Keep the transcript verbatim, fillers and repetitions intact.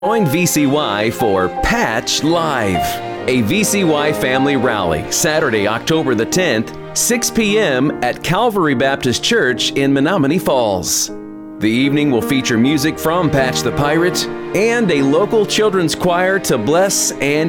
Join V C Y for Patch Live, a V C Y family rally, Saturday, October the tenth, six p.m. at Calvary Baptist Church in Menominee Falls. The evening will feature music from Patch the Pirate and a local children's choir to bless and